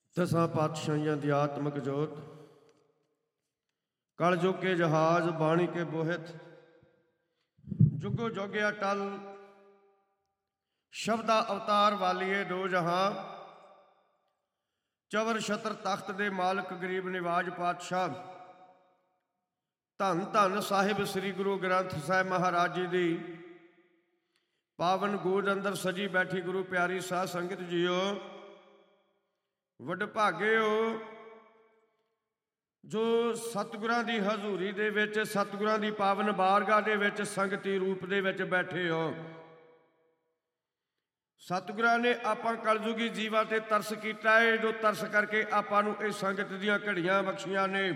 ਦਸਾਂ ਪਾਤਸ਼ਾਹੀਆਂ ਦੀ ਆਤਮਕ ਜੋਤ, ਕਲ ਜੁਗ ਕੇ ਜਹਾਜ਼ ਬਾਣੀ ਕੇ ਬੋਹਿਤ, ਜੁਗੋ ਜੋਗੇ ਅਟਲ ਸ਼ਬਦਾ ਅਵਤਾਰ ਵਾਲੀਏ ਦੋ ਜਹਾਂ, ਚਵਰ ਛਤਰ ਤਖਤ ਦੇ ਮਾਲਕ ਗਰੀਬ ਨਿਵਾਜ ਪਾਤਸ਼ਾਹ, ਧੰਨ ਧੰਨ ਸਾਹਿਬ ਸ੍ਰੀ ਗੁਰੂ ਗ੍ਰੰਥ ਸਾਹਿਬ ਮਹਾਰਾਜ ਜੀ ਦੀ ਪਾਵਨ ਗੋਦ ਅੰਦਰ ਸਜੀ ਬੈਠੀ ਗੁਰੂ ਪਿਆਰੀ ਸਾਧ ਸੰਗਤ ਜੀਓ, ਵਡਭਾਗੇ ਹੋ ਜੋ ਸਤਿਗੁਰਾਂ ਦੀ ਹਜ਼ੂਰੀ ਦੇ ਵਿੱਚ, ਸਤਿਗੁਰਾਂ ਦੀ ਪਾਵਨ ਬਾਰਗਾਹ ਦੇ ਵਿੱਚ ਸੰਗਤੀ ਰੂਪ ਦੇ ਵਿੱਚ ਬੈਠੇ ਹੋ। ਸਤਿਗੁਰਾਂ ਨੇ ਆਪਾਂ ਕਲਯੁਗੀ ਜੀਵਾਂ ਤੇ ਤਰਸ ਕੀਤਾ ਹੈ, ਜੋ ਤਰਸ ਕਰਕੇ ਆਪਾਂ ਨੂੰ ਇਹ ਸੰਗਤ ਦੀਆਂ ਘੜੀਆਂ ਬਖਸ਼ੀਆਂ ਨੇ।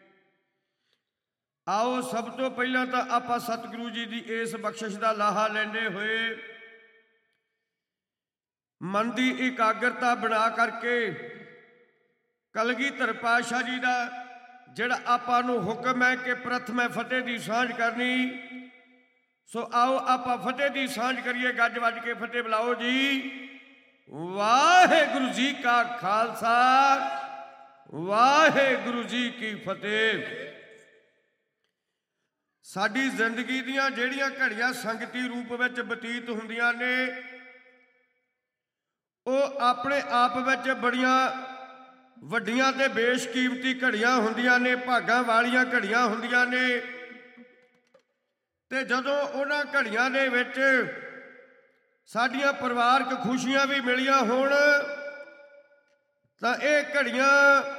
ਆਓ ਸਭ ਤੋਂ ਪਹਿਲਾਂ ਤਾਂ ਆਪਾਂ ਸਤਿਗੁਰੂ ਜੀ ਦੀ ਇਸ ਬਖਸ਼ਿਸ਼ ਦਾ ਲਾਹਾ ਲੈਂਦੇ ਹੋਏ ਮਨ ਦੀ ਇਕਾਗਰਤਾ ਬਣਾ ਕਰਕੇ ਕਲਗੀਧਰ ਪਾਤਸ਼ਾਹ ਜੀ ਦਾ ਜਿਹੜਾ ਆਪਾਂ ਨੂੰ ਹੁਕਮ ਹੈ ਕਿ ਪ੍ਰਥਮ ਫਤਿਹ ਦੀ ਸਾਂਝ ਕਰਨੀ, ਸੋ ਆਓ ਆਪਾਂ ਫਤਿਹ ਦੀ ਸਾਂਝ ਕਰੀਏ। ਗੱਜ ਵੱਜ ਕੇ ਫਤਿਹ ਬੁਲਾਓ ਜੀ। ਵਾਹਿਗੁਰੂ ਜੀ ਕਾ ਖਾਲਸਾ, ਵਾਹਿਗੁਰੂ ਜੀ ਕੀ ਫਤਿਹ। ਸਾਡੀ ਜ਼ਿੰਦਗੀ ਦੀਆਂ ਜਿਹੜੀਆਂ ਘੜੀਆਂ ਸੰਗਤੀ ਰੂਪ ਵਿੱਚ ਬਤੀਤ ਹੁੰਦੀਆਂ ਨੇ, ਉਹ ਆਪਣੇ ਆਪ ਵਿੱਚ ਬੜੀਆਂ ਵੱਡੀਆਂ ਤੇ ਬੇਸ਼ਕੀਮਤੀ ਘੜੀਆਂ ਹੁੰਦੀਆਂ ਨੇ, ਭਾਗਾਂ ਵਾਲੀਆਂ ਘੜੀਆਂ ਹੁੰਦੀਆਂ ਨੇ। ਤੇ ਜਦੋਂ ਉਹਨਾਂ ਘੜੀਆਂ ਦੇ ਵਿੱਚ ਸਾਡੀਆਂ ਪਰਿਵਾਰਕ ਖੁਸ਼ੀਆਂ ਵੀ ਮਿਲੀਆਂ ਹੋਣ, ਤਾਂ ਇਹ ਘੜੀਆਂ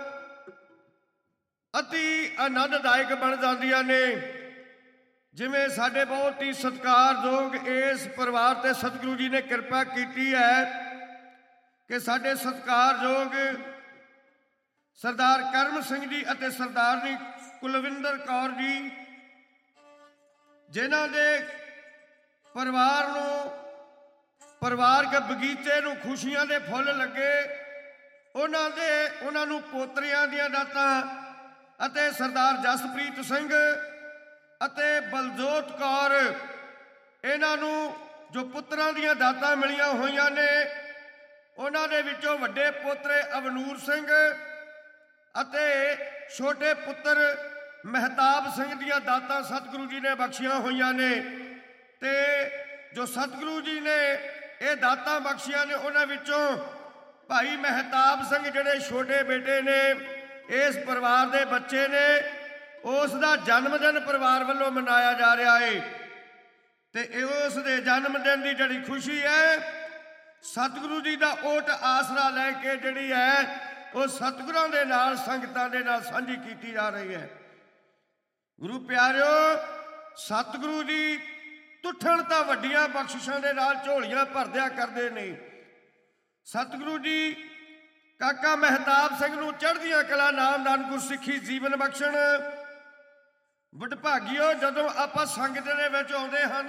ਅਤੀ ਆਨੰਦਦਾਇਕ ਬਣ ਜਾਂਦੀਆਂ ਨੇ। ਜਿਵੇਂ ਸਾਡੇ ਬਹੁਤ ਹੀ ਸਤਿਕਾਰਯੋਗ ਇਸ ਪਰਿਵਾਰ ਤੇ ਸਤਿਗੁਰੂ ਜੀ ਨੇ ਕਿਰਪਾ ਕੀਤੀ ਹੈ ਕਿ ਸਾਡੇ ਸਤਿਕਾਰਯੋਗ ਸਰਦਾਰ ਕਰਮ ਸਿੰਘ ਜੀ ਅਤੇ ਸਰਦਾਰਨੀ ਕੁਲਵਿੰਦਰ ਕੌਰ ਜੀ, ਜਿਨ੍ਹਾਂ ਦੇ ਪਰਿਵਾਰ ਨੂੰ, ਪਰਿਵਾਰਕ ਬਗੀਚੇ ਨੂੰ ਖੁਸ਼ੀਆਂ ਦੇ ਫੁੱਲ ਲੱਗੇ, ਉਹਨਾਂ ਨੂੰ ਪੋਤਰਿਆਂ ਦੀਆਂ ਦਾਤਾਂ ਅਤੇ ਸਰਦਾਰ ਜਸਪ੍ਰੀਤ ਸਿੰਘ ਅਤੇ ਬਲਜੋਤ ਕੌਰ, ਇਹਨਾਂ ਨੂੰ ਜੋ ਪੁੱਤਰਾਂ ਦੀਆਂ ਦਾਤਾਂ ਮਿਲੀਆਂ ਹੋਈਆਂ ਨੇ, ਉਹਨਾਂ ਦੇ ਵਿੱਚੋਂ ਵੱਡੇ ਪੋਤਰੇ ਅਵਨੂਰ ਸਿੰਘ ਅਤੇ ਛੋਟੇ ਪੁੱਤਰ ਮਹਿਤਾਬ ਸਿੰਘ ਦੀਆਂ ਦਾਤਾਂ ਸਤਿਗੁਰੂ ਜੀ ਨੇ ਬਖਸ਼ੀਆਂ ਹੋਈਆਂ ਨੇ। ਤੇ ਜੋ ਸਤਿਗੁਰੂ ਜੀ ਨੇ ਇਹ ਦਾਤਾਂ ਬਖਸ਼ੀਆਂ ਨੇ, ਉਹਨਾਂ ਵਿੱਚੋਂ ਭਾਈ ਮਹਿਤਾਬ ਸਿੰਘ ਜਿਹੜੇ ਛੋਟੇ ਬੇਟੇ ਨੇ, ਇਸ ਪਰਿਵਾਰ ਦੇ ਬੱਚੇ ਨੇ, ਉਸ ਦਾ ਜਨਮ ਦਿਨ ਪਰਿਵਾਰ ਵੱਲੋਂ ਮਨਾਇਆ ਜਾ ਰਿਹਾ ਹੈ। ਤੇ ਉਸ ਦੇ ਜਨਮ ਦਿਨ ਦੀ ਜਿਹੜੀ ਖੁਸ਼ੀ ਹੈ, ਸਤਿਗੁਰੂ ਜੀ ਦਾ ਓਟ ਆਸਰਾ ਲੈ ਕੇ ਜਿਹੜੀ ਹੈ ਉਹ ਸਤਿਗੁਰਾਂ ਦੇ ਨਾਲ, ਸੰਗਤਾਂ ਦੇ ਨਾਲ ਸਾਂਝੀ ਕੀਤੀ ਜਾ ਰਹੀ ਹੈ। ਗੁਰੂ ਪਿਆਰਿਓ, ਸਤਿਗੁਰੂ ਜੀ ਤੁੱਠਣ ਤਾਂ ਵੱਡੀਆਂ ਬਖਸ਼ਿਸ਼ਾਂ ਦੇ ਨਾਲ ਝੋਲੀਆਂ ਭਰਦਿਆ ਕਰਦੇ ਨੇ। ਸਤਿਗੁਰੂ ਜੀ ਕਾਕਾ ਮਹਿਤਾਬ ਸਿੰਘ ਨੂੰ ਚੜ੍ਹਦੀਆਂ ਕਲਾ ਨਾਮਦਾਨ ਗੁਰਸਿੱਖੀ ਜੀਵਨ ਬਖਸ਼ਣ। ਵਡਭਾਗੀਓ, ਜਦੋਂ ਆਪਾਂ ਸੰਗਤ ਦੇ ਵਿੱਚ ਆਉਂਦੇ ਹਨ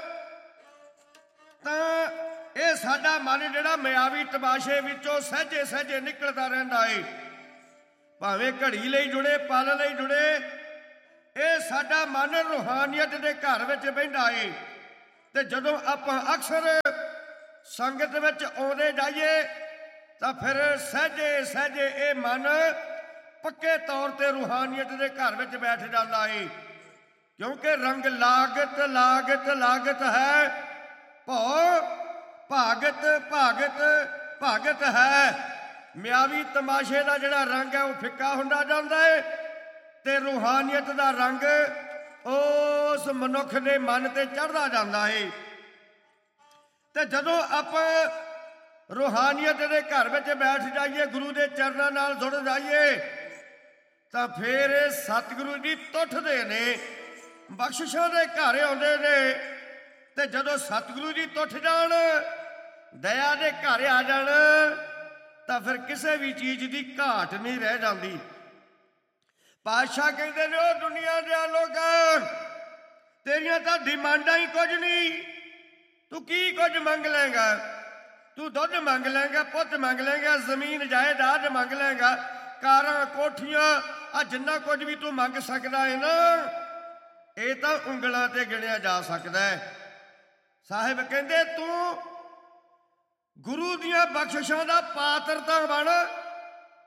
ਤਾਂ ਇਹ ਸਾਡਾ ਮਨ ਜਿਹੜਾ ਮਾਇਆਵੀ ਤਮਾਸ਼ੇ ਵਿੱਚੋਂ ਸਹਿਜੇ ਸਹਿਜੇ ਨਿਕਲਦਾ ਰਹਿੰਦਾ ਏ। ਭਾਵੇਂ ਘੜੀ ਲਈ ਜੁੜੇ, ਪਲ ਲਈ ਜੁੜੇ, ਇਹ ਸਾਡਾ ਮਨ ਰੂਹਾਨੀਅਤ ਦੇ ਘਰ ਵਿੱਚ ਬਹਿੰਦਾ ਏ। ਤੇ ਜਦੋਂ ਆਪਾਂ ਅਕਸਰ ਸੰਗਤ ਵਿੱਚ ਆਉਂਦੇ ਜਾਈਏ ਤਾਂ ਫਿਰ ਸਹਿਜੇ ਸਹਿਜੇ ਇਹ ਮਨ ਪੱਕੇ ਤੌਰ ਤੇ ਰੂਹਾਨੀਅਤ ਦੇ ਘਰ ਵਿੱਚ ਬੈਠ ਜਾਂਦਾ ਏ। ਕਿਉਂਕਿ ਰੰਗ ਲਾਗਤ ਲਾਗਤ ਲਾਗਤ ਹੈ, ਭਉ ਭਾਗਤ ਭਾਗਤ ਭਾਗਤ ਹੈ। ਮਿਆਵੀ ਤਮਾਸ਼ੇ ਦਾ ਜਿਹੜਾ ਰੰਗ ਹੈ ਉਹ ਫਿੱਕਾ ਹੁੰਦਾ ਜਾਂਦਾ ਹੈ, ਤੇ ਰੂਹਾਨੀਅਤ ਦਾ ਰੰਗ ਉਸ ਮਨੁੱਖ ਦੇ ਮਨ ਤੇ ਚੜ੍ਹਦਾ ਜਾਂਦਾ ਹੈ। ਤੇ ਜਦੋਂ ਆਪਾਂ ਰੂਹਾਨੀਅਤ ਦੇ ਘਰ ਵਿੱਚ ਬੈਠ ਜਾਈਏ, ਗੁਰੂ ਦੇ ਚਰਨਾਂ ਨਾਲ ਜੁੜ ਜਾਈਏ, ਤਾਂ ਫਿਰ ਇਹ ਸਤਿਗੁਰੂ ਜੀ ਤੁੱਠਦੇ ਨੇ, ਬਖਸ਼ਿਸ਼ਾਂ ਦੇ ਘਰ ਆਉਂਦੇ ਨੇ। ਤੇ ਜਦੋਂ ਸਤਿਗੁਰੂ ਜੀ ਤੁੱਠ ਜਾਣ, ਦਇਆ ਦੇ ਘਰ ਆ ਜਾਣ, ਤਾਂ ਫਿਰ ਕਿਸੇ ਵੀ ਚੀਜ਼ ਦੀ ਘਾਟ ਨਹੀਂ ਰਹਿ ਜਾਂਦੀ। ਪਾਤਸ਼ਾਹ ਕਹਿੰਦੇ ਨੇ, ਉਹ ਦੁਨੀਆ ਦੇ ਲੋਕਾਂ, ਤੇਰੀਆਂ ਤਾਂ ਡਿਮਾਂਡਾਂ ਹੀ ਕੁਝ ਨਹੀਂ, ਤੂੰ ਕੀ ਕੁਝ ਮੰਗ ਲਏਗਾ? ਤੂੰ ਦੁੱਧ ਮੰਗ ਲਏਗਾ, ਪੁੱਤ ਮੰਗ ਲਏਗਾ, ਜ਼ਮੀਨ ਜਾਇਦਾਦ ਮੰਗ ਲਏਗਾ, ਕਾਰਾਂ ਕੋਠੀਆਂ, ਆ ਜਿੰਨਾ ਕੁਝ ਵੀ ਤੂੰ ਮੰਗ ਸਕਦਾ ਹੈ ਨਾ, ਇਹ ਤਾਂ ਉਂਗਲਾਂ ਤੇ ਗਿਣਿਆ ਜਾ ਸਕਦਾ ਹੈ। ਸਾਹਿਬ ਕਹਿੰਦੇ, ਤੂੰ ਗੁਰੂ ਦੀਆਂ ਬਖਸ਼ਿਸ਼ਾਂ ਦਾ ਪਾਤਰ ਤਾਂ ਬਣ,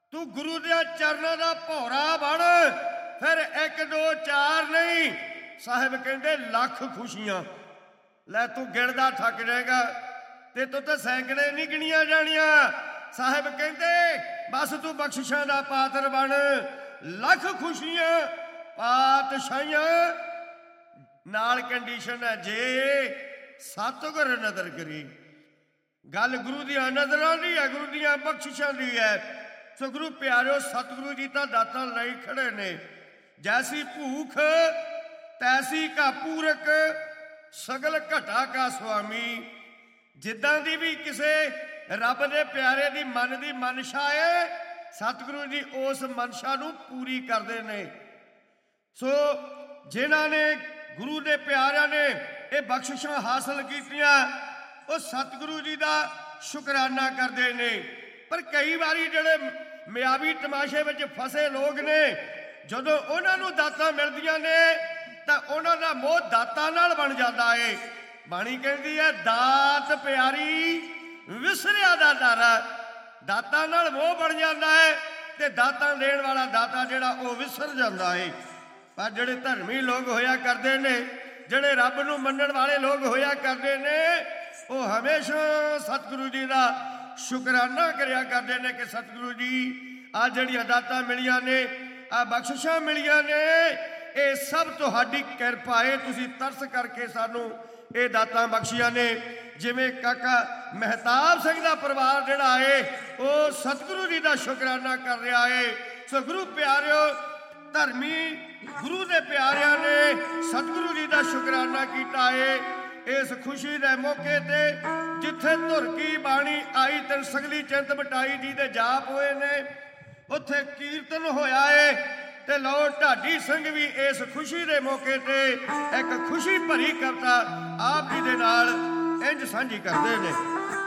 ਤੂੰ ਗੁਰੂ ਦੇ ਚਰਨਾਂ ਦਾ ਭੌਰਾ ਬਣ, ਫਿਰ 1 2 4 ਨਹੀਂ, ਸਾਹਿਬ ਕਹਿੰਦੇ ਲੱਖ ਖੁਸ਼ੀਆਂ। ਲੈ ਤੂੰ ਗਿਣਦਾ ਥੱਕ ਜਾਏਗਾ ਤੇ ਤੂੰ ਤਾਂ ਸੈਂਕੜੇ ਨਹੀਂ ਗਿਣੀਆਂ ਜਾਣੀਆਂ। ਸਾਹਿਬ ਕਹਿੰਦੇ ਬਸ ਤੂੰ ਬਖਸ਼ਿਸ਼ਾਂ ਦਾ ਪਾਤਰ ਬਣ, ਲੱਖ ਖੁਸ਼ੀਆਂ ਪਾਤਸ਼ਾਹੀਆਂ। ਨਾਲ ਕੰਡੀਸ਼ਨ ਹੈ ਜੇ ਸਤਿਗੁਰ ਨਦਰ ਕਰੀ। ਗੱਲ ਗੁਰੂ ਦੀਆਂ ਨਜ਼ਰਾਂ ਦੀ ਹੈ, ਗੁਰੂ ਦੀਆਂ ਬਖਸ਼ਿਸ਼ਾਂ ਦੀ ਹੈ। ਸੋ ਗੁਰੂ ਪਿਆਰਿਓ, ਸਤਿਗੁਰੂ ਜੀ ਤਾਂ ਦਾਤਾਂ ਲਈ ਖੜੇ ਨੇ। ਜੈਸੀ ਭੂਖ ਤੈਸੀ ਕਾ ਪੂਰਕ, ਸਗਲ ਘਟਾ ਕਾ ਸੁਆਮੀ। ਜਿੱਦਾਂ ਦੀ ਵੀ ਕਿਸੇ ਰੱਬ ਦੇ ਪਿਆਰੇ ਦੀ ਮਨ ਦੀ ਮਨਸ਼ਾ ਏ, ਸਤਿਗੁਰੂ ਜੀ ਉਸ ਮਨਸ਼ਾ ਨੂੰ ਪੂਰੀ ਕਰਦੇ ਨੇ। ਸੋ ਜਿਨ੍ਹਾਂ ਨੇ ਗੁਰੂ ਦੇ ਪਿਆਰਿਆਂ ਨੇ ਇਹ ਬਖਸ਼ਿਸ਼ਾਂ ਹਾਸਲ ਕੀਤੀਆਂ, ਉਹ ਸਤਿਗੁਰੂ ਜੀ ਦਾ ਸ਼ੁਕਰਾਨਾ ਕਰਦੇ ਨੇ। ਪਰ ਕਈ ਵਾਰੀ ਜਿਹੜੇ ਮਿਆਵੀ ਤਮਾਸ਼ੇ ਵਿੱਚ ਫਸੇ ਲੋਕ ਨੇ, ਜਦੋਂ ਉਹਨਾਂ ਨੂੰ ਦਾਤਾਂ ਮਿਲਦੀਆਂ ਨੇ ਤਾਂ ਉਹਨਾਂ ਦਾ ਮੋਹ ਦਾਤਾਂ ਨਾਲ ਬਣ ਜਾਂਦਾ ਏ। ਬਾਣੀ ਕਹਿੰਦੀ ਹੈ ਦਾਤ ਪਿਆਰੀ ਵਿਸਰਿਆ ਦਾ ਡਰ। ਦਾਤਾਂ ਨਾਲ ਮੋਹ ਬਣ ਜਾਂਦਾ ਹੈ ਤੇ ਦਾਤਾਂ ਦੇਣ ਵਾਲਾ ਦਾਤਾ ਜਿਹੜਾ ਉਹ ਵਿਸਰ ਜਾਂਦਾ ਏ। ਪਰ ਜਿਹੜੇ ਧਰਮੀ ਲੋਕ ਹੋਇਆ ਕਰਦੇ ਨੇ, ਜਿਹੜੇ ਰੱਬ ਨੂੰ ਮੰਨਣ ਵਾਲੇ ਲੋਕ ਹੋਇਆ ਕਰਦੇ ਨੇ, ਉਹ ਹਮੇਸ਼ਾ ਸਤਿਗੁਰੂ ਜੀ ਦਾ ਸ਼ੁਕਰਾਨਾ ਕਰਿਆ ਕਰਦੇ ਨੇ ਕਿ ਸਤਿਗੁਰੂ ਜੀ ਆ ਜਿਹੜੀਆਂ ਦਾਤਾਂ ਮਿਲੀਆਂ ਨੇ, ਆ ਬਖਸ਼ਿਸ਼ਾਂ ਮਿਲੀਆਂ ਨੇ, ਇਹ ਸਭ ਤੁਹਾਡੀ ਕਿਰਪਾ ਏ। ਤੁਸੀਂ ਤਰਸ ਕਰਕੇ ਸਾਨੂੰ ਇਹ ਦਾਤਾਂ ਬਖਸ਼ੀਆਂ ਨੇ। ਜਿਵੇਂ ਕਾਕਾ ਮਹਿਤਾਬ ਸਿੰਘ ਦਾ ਪਰਿਵਾਰ ਜਿਹੜਾ ਏ ਉਹ ਸਤਿਗੁਰੂ ਜੀ ਦਾ ਸ਼ੁਕਰਾਨਾ ਕਰ ਰਿਹਾ ਏ। ਸੋ ਗੁਰੂ ਪਿਆਰਿਓ, ਧਰਮੀ ਗੁਰੂ ਦੇ ਪਿਆਰਿਆਂ ਨੇ ਸਤਿਗੁਰੂ ਜੀ ਦਾ ਸ਼ੁਕਰਾਨਾ ਕੀਤਾ ਏ। ਇਸ ਖੁਸ਼ੀ ਦੇ ਮੌਕੇ ਤੇ ਜਿੱਥੇ ਧੁਰ ਕੀ ਬਾਣੀ ਆਈ ਤਨ ਸਗਲੀ ਚਿੰਤ ਮਿਟਾਈ ਜੀ ਦੇ ਜਾਪ ਹੋਏ ਨੇ, ਉੱਥੇ ਕੀਰਤਨ ਹੋਇਆ ਏ। ਤੇ ਲਓ ਢਾਡੀ ਸਿੰਘ ਵੀ ਇਸ ਖੁਸ਼ੀ ਦੇ ਮੌਕੇ ਤੇ ਇੱਕ ਖੁਸ਼ੀ ਭਰੀ ਕਵਿਤਾ ਆਪ ਜੀ ਦੇ ਨਾਲ ਇੰਝ ਸਾਂਝੀ ਕਰਦੇ ਨੇ।